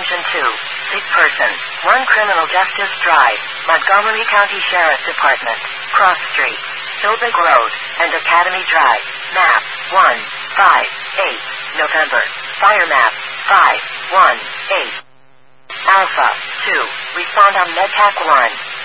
Station 2. Sick person. 1 Criminal Justice Drive, Montgomery County Sheriff's Department. Cross Street. Philbrick Road, and Academy Drive. Map 158. November. Fire map 518. Alpha 2. Respond on MedTac 1.